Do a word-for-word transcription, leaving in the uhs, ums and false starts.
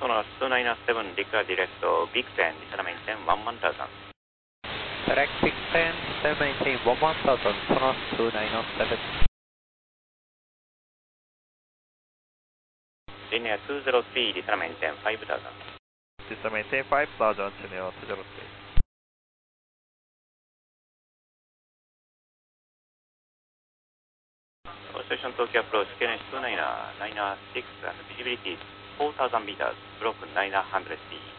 Sonos two nine seven, declare direct Big ten, descend maintain one one thousand. Direct Big ten, descend maintain one one thousand, Sonos two nine seven. Linear two zero three, descend maintain five thousand. Descend maintain five thousand, Linear two zero three. Station Tokyo approach, K N H two nine nine six and visibility four thousand meters, block nine hundred feet.